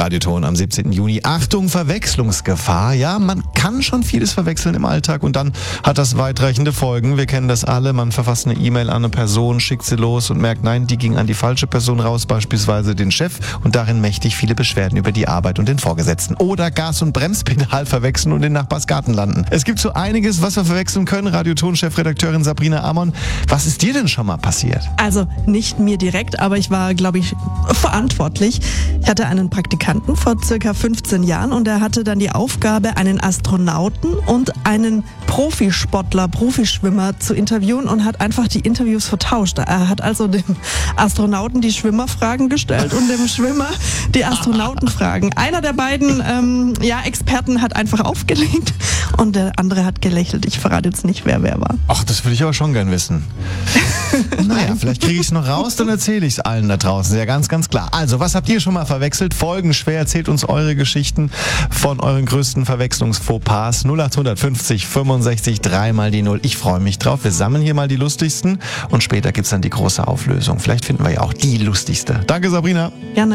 Radioton am 17. Juni. Achtung, Verwechslungsgefahr. Ja, man kann schon vieles verwechseln im Alltag und dann hat das weitreichende Folgen. Wir kennen das alle. Man verfasst eine E-Mail an eine Person, schickt sie los und merkt, nein, die ging an die falsche Person raus, beispielsweise den Chef, und darin mächtig viele Beschwerden über die Arbeit und den Vorgesetzten. Oder Gas- und Bremspedal verwechseln und in Nachbarsgarten landen. Es gibt so einiges, was wir verwechseln können. Radioton-Chefredakteurin Sabrina Amon, was ist dir denn schon mal passiert? Also nicht mir direkt, aber ich war, glaube ich, verantwortlich. Ich hatte einen Praktikanten vor circa 15 Jahren und er hatte dann die Aufgabe, einen Astronauten und einen Profisportler, Profischwimmer zu interviewen und hat einfach die Interviews vertauscht. Er hat also dem Astronauten die Schwimmerfragen gestellt und dem Schwimmer die Astronautenfragen. Einer der beiden Experten hat einfach aufgelegt und der andere hat gelächelt. Ich verrate jetzt nicht, wer war. Ach, das würde ich aber schon gern wissen. Naja, vielleicht kriege ich es noch raus, dann erzähle ich es allen da draußen. Ja, ganz, ganz klar. Also, was habt ihr schon mal verwechselt? Folgenschwer, erzählt uns eure Geschichten von euren größten Verwechslungsfauxpas. 0850 65 3 mal die 0. Ich freue mich drauf. Wir sammeln hier mal die lustigsten und später gibt's dann die große Auflösung. Vielleicht finden wir ja auch die lustigste. Danke, Sabrina. Gerne.